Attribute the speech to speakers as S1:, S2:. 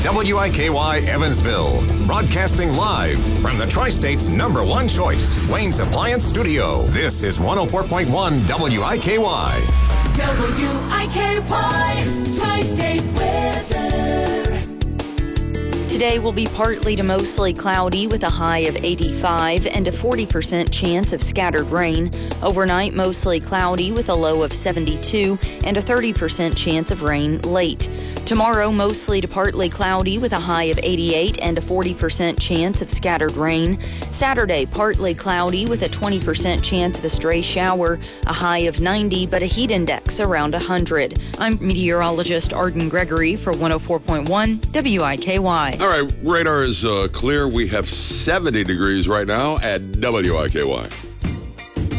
S1: WIKY Evansville, broadcasting live from the Tri-State's #1 choice, Wayne's Appliance Studio. This is 104.1 WIKY.
S2: WIKY, Tri-State weather.
S3: Today will be partly to mostly cloudy with a high of 85 and a 40% chance of scattered rain. Overnight, mostly cloudy with a low of 72 and a 30% chance of rain late. Tomorrow, mostly to partly cloudy with a high of 88 and a 40% chance of scattered rain. Saturday, partly cloudy with a 20% chance of a stray shower, a high of 90, but a heat index around 100. I'm meteorologist Arden Gregory for 104.1 WIKY.
S4: All right, radar is clear. We have 70 degrees right now at WIKY.